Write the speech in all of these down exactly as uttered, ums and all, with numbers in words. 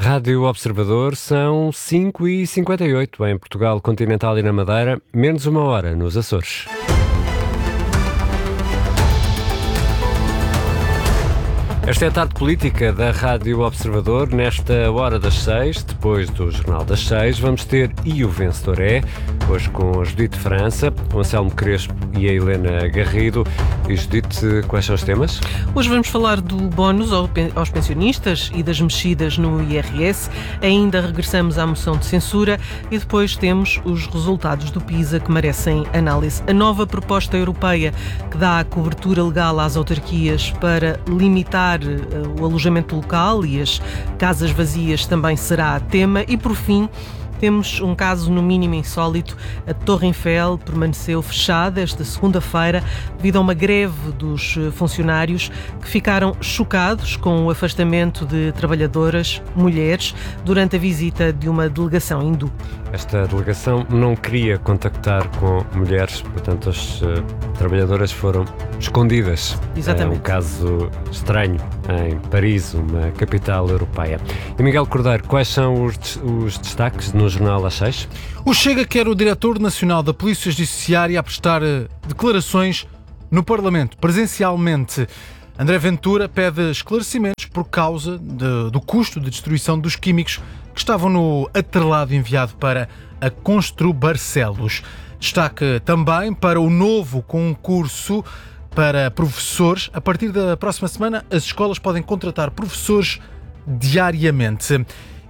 Rádio Observador, são cinco e cinquenta e oito em Portugal continental e na Madeira, menos uma hora nos Açores. Esta é a tarde política da Rádio Observador. Nesta hora das seis, depois do Jornal das Seis, vamos ter E o Vencedor é, hoje com a Judite França, o Anselmo Crespo e a Helena Garrido. E Judite, quais são os temas? Hoje vamos falar do bónus aos pensionistas e das mexidas no I R S. Ainda regressamos à moção de censura e depois temos os resultados do PISA que merecem análise. A nova proposta europeia que dá a cobertura legal às autarquias para limitar o alojamento local e as casas vazias também será tema. E por fim, temos um caso no mínimo insólito. A Torre Eiffel permaneceu fechada esta segunda-feira devido a uma greve dos funcionários que ficaram chocados com o afastamento de trabalhadoras, mulheres, durante a visita de uma delegação hindu. Esta delegação não queria contactar com mulheres, portanto as uh, trabalhadoras foram escondidas. Exatamente. É um caso estranho em Paris, uma capital europeia. E Miguel Cordeiro, quais são os, os destaques no Jornal às seis? O Chega quer o diretor nacional da Polícia Judiciária a prestar declarações no Parlamento, presencialmente. André Ventura pede esclarecimentos por causa de, do custo de destruição dos químicos que estavam no atrelado enviado para a Construbarcelos. Destaque também para o novo concurso para professores. A partir da próxima semana, as escolas podem contratar professores diariamente.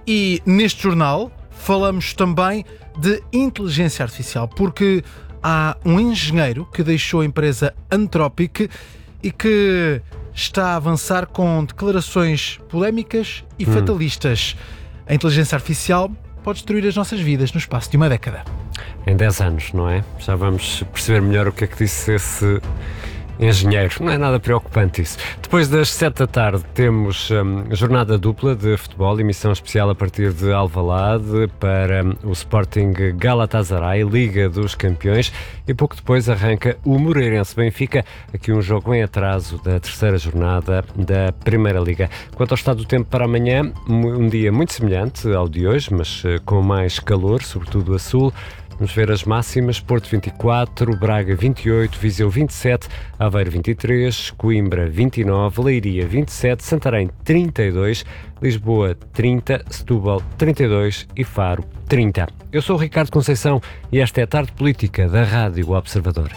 E neste jornal falamos também de inteligência artificial, porque há um engenheiro que deixou a empresa Anthropic e que está a avançar com declarações polémicas e hum. fatalistas. A inteligência artificial pode destruir as nossas vidas no espaço de uma década. Em dez anos, não é? Já vamos perceber melhor o que é que disse esse engenheiro. Não é nada preocupante isso. Depois das sete da tarde temos um, jornada dupla de futebol, emissão especial a partir de Alvalade para um, o Sporting Galatasaray, Liga dos Campeões, e pouco depois arranca o Moreirense Benfica, aqui um jogo em atraso da terceira jornada da Primeira Liga. Quanto ao estado do tempo para amanhã, um dia muito semelhante ao de hoje, mas uh, com mais calor, sobretudo a sul. Vamos ver as máximas: Porto vinte e quatro, Braga vinte e oito, Viseu vinte e sete, Aveiro vinte e três, Coimbra vinte e nove, Leiria vinte e sete, Santarém trinta e dois, Lisboa trinta, Setúbal trinta e dois e Faro trinta. Eu sou o Ricardo Conceição e esta é a Tarde Política da Rádio Observador.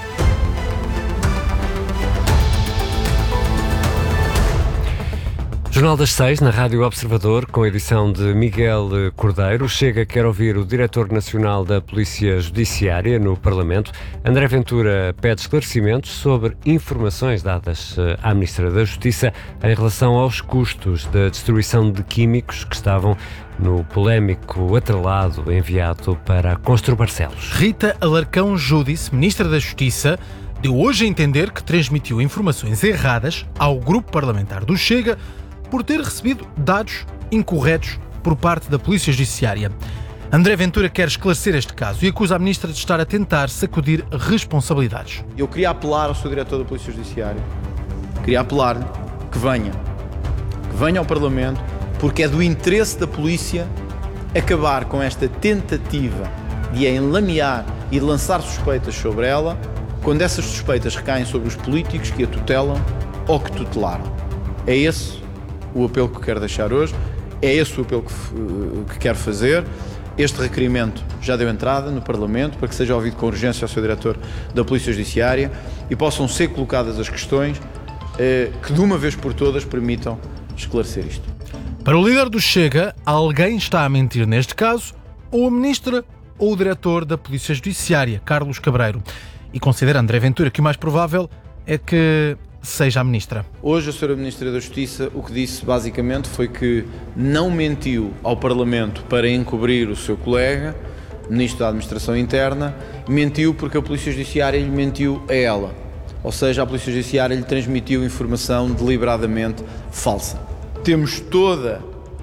Jornal das seis, na Rádio Observador, com a edição de Miguel Cordeiro. Chega quer ouvir o diretor nacional da Polícia Judiciária no Parlamento. André Ventura pede esclarecimentos sobre informações dadas à Ministra da Justiça em relação aos custos da destruição de químicos que estavam no polémico atrelado enviado para Construbarcelos. Rita Alarcão Júdice, Ministra da Justiça, deu hoje a entender que transmitiu informações erradas ao grupo parlamentar do Chega por ter recebido dados incorretos por parte da Polícia Judiciária. André Ventura quer esclarecer este caso e acusa a Ministra de estar a tentar sacudir responsabilidades. Eu queria apelar ao seu Diretor da Polícia Judiciária, queria apelar-lhe que venha, que venha ao Parlamento, porque é do interesse da Polícia acabar com esta tentativa de a enlamear e de lançar suspeitas sobre ela, quando essas suspeitas recaem sobre os políticos que a tutelam ou que tutelaram. É esse o apelo que quero deixar hoje, é esse o apelo que, que quero fazer. Este requerimento já deu entrada no Parlamento para que seja ouvido com urgência ao seu Diretor da Polícia Judiciária e possam ser colocadas as questões eh, que de uma vez por todas permitam esclarecer isto. Para o líder do Chega, alguém está a mentir neste caso, ou a Ministra ou o Diretor da Polícia Judiciária, Carlos Cabreiro. E considera André Ventura que o mais provável é que seja a Ministra. Hoje a senhora Ministra da Justiça o que disse basicamente foi que não mentiu ao Parlamento para encobrir o seu colega, Ministro da Administração Interna, mentiu porque a Polícia Judiciária lhe mentiu a ela. Ou seja, a Polícia Judiciária lhe transmitiu informação deliberadamente falsa. Temos toda,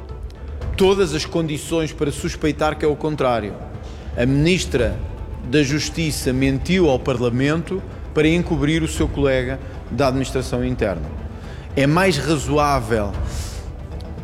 todas as condições para suspeitar que é o contrário. A Ministra da Justiça mentiu ao Parlamento para encobrir o seu colega da Administração Interna. É mais razoável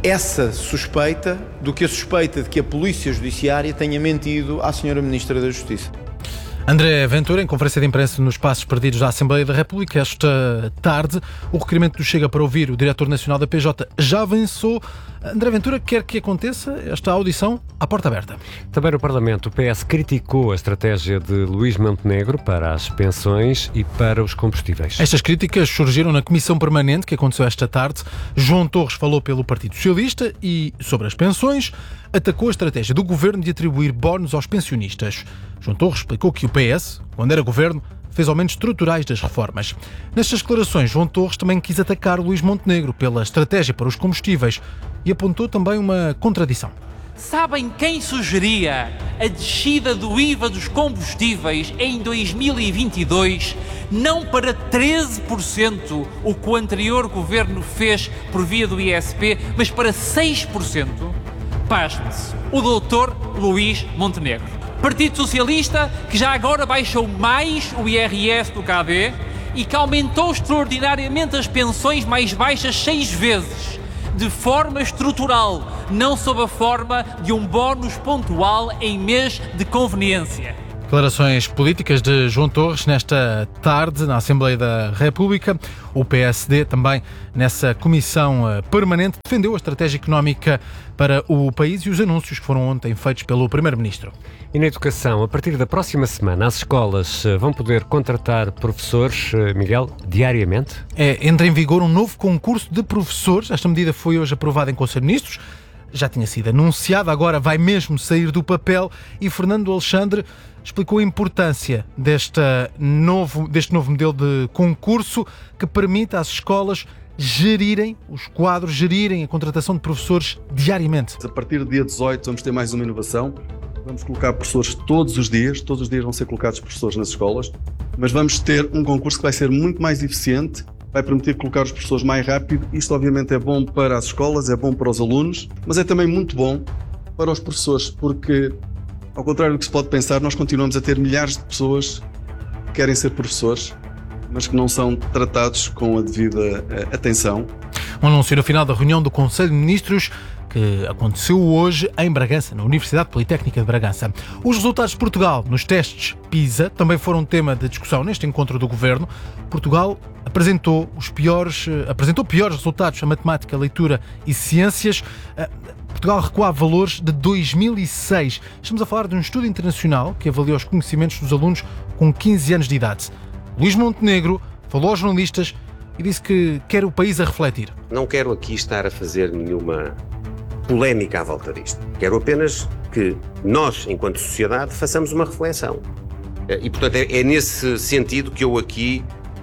essa suspeita do que a suspeita de que a Polícia Judiciária tenha mentido à senhora Ministra da Justiça. André Ventura, em conferência de imprensa nos Passos Perdidos da Assembleia da República esta tarde, o requerimento do Chega para ouvir o Diretor Nacional da P J já avançou. André Ventura quer que aconteça esta audição à porta aberta. Também no Parlamento, o P S criticou a estratégia de Luís Montenegro para as pensões e para os combustíveis. Estas críticas surgiram na comissão permanente que aconteceu esta tarde. João Torres falou pelo Partido Socialista e, sobre as pensões, atacou a estratégia do governo de atribuir bónus aos pensionistas. João Torres explicou que o P S, quando era governo, fez aumentos estruturais das reformas. Nestas declarações, João Torres também quis atacar Luís Montenegro pela estratégia para os combustíveis e apontou também uma contradição. Sabem quem sugeria a descida do I V A dos combustíveis em dois mil e vinte e dois, não para treze por cento, o que o anterior governo fez por via do I S P, mas para seis por cento? Pasme-se, o doutor Luís Montenegro. Partido Socialista, que já agora baixou mais o I R S do K D e que aumentou extraordinariamente as pensões mais baixas seis vezes, de forma estrutural, não sob a forma de um bónus pontual em mês de conveniência. Declarações políticas de João Torres nesta tarde na Assembleia da República. O P S D também nessa comissão permanente defendeu a estratégia económica para o país e os anúncios que foram ontem feitos pelo Primeiro-Ministro. E na educação, a partir da próxima semana, as escolas vão poder contratar professores, Miguel, diariamente? É, entra em vigor um novo concurso de professores. Esta medida foi hoje aprovada em Conselho de Ministros. Já tinha sido anunciada, agora vai mesmo sair do papel e Fernando Alexandre explicou a importância deste novo, deste novo modelo de concurso que permite às escolas gerirem os quadros, gerirem a contratação de professores diariamente. A partir do dia dezoito vamos ter mais uma inovação. Vamos colocar professores todos os dias, todos os dias vão ser colocados professores nas escolas, mas vamos ter um concurso que vai ser muito mais eficiente, vai permitir colocar os professores mais rápido. Isto obviamente é bom para as escolas, é bom para os alunos, mas é também muito bom para os professores, porque, ao contrário do que se pode pensar, nós continuamos a ter milhares de pessoas que querem ser professores, mas que não são tratados com a devida atenção. Um anúncio no final da reunião do Conselho de Ministros que aconteceu hoje em Bragança, na Universidade Politécnica de Bragança. Os resultados de Portugal nos testes PISA também foram tema de discussão neste encontro do Governo. Portugal apresentou os piores, apresentou piores resultados em matemática, leitura e ciências. Portugal recua a valores de dois mil e seis. Estamos a falar de um estudo internacional que avaliou os conhecimentos dos alunos com quinze anos de idade. Luís Montenegro falou aos jornalistas e disse que quer o país a refletir. Não quero aqui estar a fazer nenhuma polémica à volta disto. Quero apenas que nós, enquanto sociedade, façamos uma reflexão. E, portanto, é, é nesse sentido que eu aqui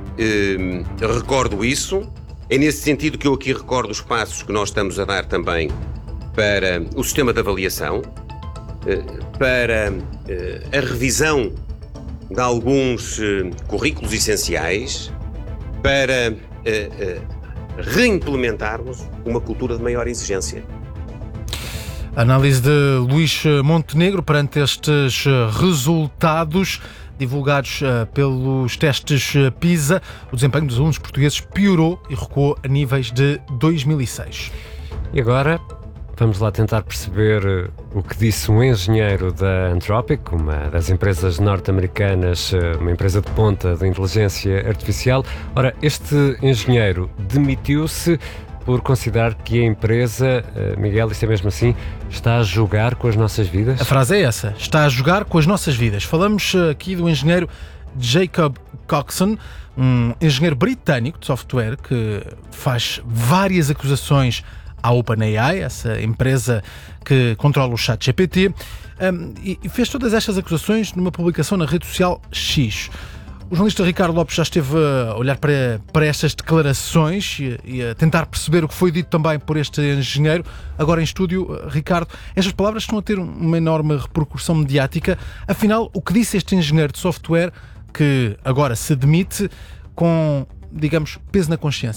eh, recordo isso, é nesse sentido que eu aqui recordo os passos que nós estamos a dar também para o sistema de avaliação, eh, para eh, a revisão de alguns eh, currículos essenciais, para eh, eh, reimplementarmos uma cultura de maior exigência. A análise de Luís Montenegro perante estes resultados divulgados pelos testes PISA. O desempenho dos alunos portugueses piorou e recuou a níveis de dois mil e seis. E agora vamos lá tentar perceber o que disse um engenheiro da Anthropic, uma das empresas norte-americanas, uma empresa de ponta de inteligência artificial. Ora, este engenheiro demitiu-se por considerar que a empresa, Miguel, isto é mesmo assim, está a jogar com as nossas vidas? A frase é essa, está a jogar com as nossas vidas. Falamos aqui do engenheiro Jacob Coxon, um engenheiro britânico de software que faz várias acusações à OpenAI, essa empresa que controla o chat G P T, e fez todas estas acusações numa publicação na rede social X. O jornalista Ricardo Lopes já esteve a olhar para, para estas declarações e, e a tentar perceber o que foi dito também por este engenheiro. Agora em estúdio, Ricardo, estas palavras estão a ter uma enorme repercussão mediática. Afinal, o que disse este engenheiro de software que agora se demite com, digamos, peso na consciência?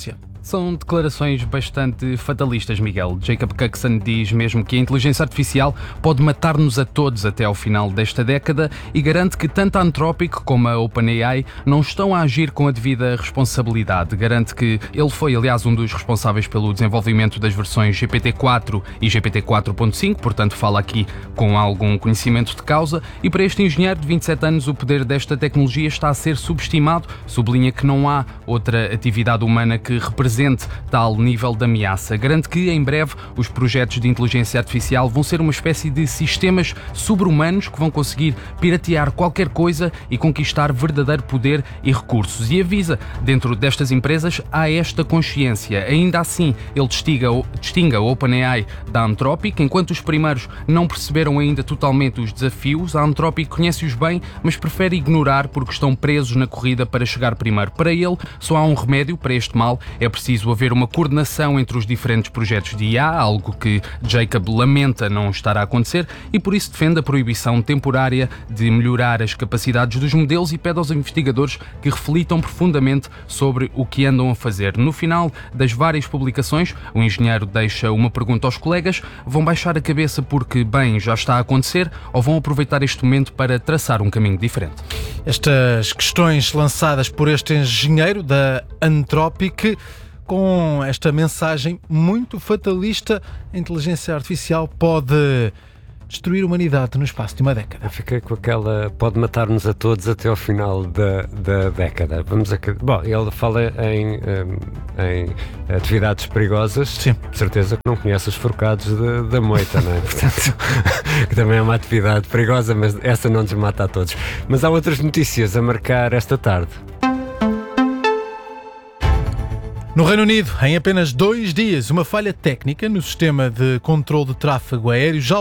São declarações bastante fatalistas, Miguel. Jacob Coxon diz mesmo que a inteligência artificial pode matar-nos a todos até ao final desta década e garante que tanto a Anthropic como a OpenAI não estão a agir com a devida responsabilidade. Garante que ele foi, aliás, um dos responsáveis pelo desenvolvimento das versões G P T quatro e G P T quatro ponto cinco, portanto fala aqui com algum conhecimento de causa, e para este engenheiro de vinte e sete anos o poder desta tecnologia está a ser subestimado. Sublinha que não há outra atividade humana que represente tal nível de ameaça. Garante que, em breve, os projetos de inteligência artificial vão ser uma espécie de sistemas sobre-humanos que vão conseguir piratear qualquer coisa e conquistar verdadeiro poder e recursos. E avisa, dentro destas empresas há esta consciência. Ainda assim, ele distinga, distinga a OpenAI da Anthropic. Enquanto os primeiros não perceberam ainda totalmente os desafios, a Anthropic conhece-os bem, mas prefere ignorar porque estão presos na corrida para chegar primeiro. Para ele, só há um remédio para este mal: é preciso haver uma coordenação entre os diferentes projetos de I A, algo que Jacob lamenta não estar a acontecer, e por isso defende a proibição temporária de melhorar as capacidades dos modelos e pede aos investigadores que reflitam profundamente sobre o que andam a fazer. No final das várias publicações, o engenheiro deixa uma pergunta aos colegas: vão baixar a cabeça porque, bem, já está a acontecer, ou vão aproveitar este momento para traçar um caminho diferente? Estas questões lançadas por este engenheiro da Anthropic, com esta mensagem muito fatalista: a inteligência artificial pode destruir a humanidade no espaço de uma década. Eu fiquei com aquela, pode matar-nos a todos até ao final da, da década. Vamos a, bom, ele fala em, em atividades perigosas. Sim. De certeza que não conhece os forcados de, da moita, não é? Portanto, que também é uma atividade perigosa, mas essa não nos mata a todos. Mas há outras notícias a marcar esta tarde. No Reino Unido, em apenas dois dias, uma falha técnica no sistema de controle de tráfego aéreo já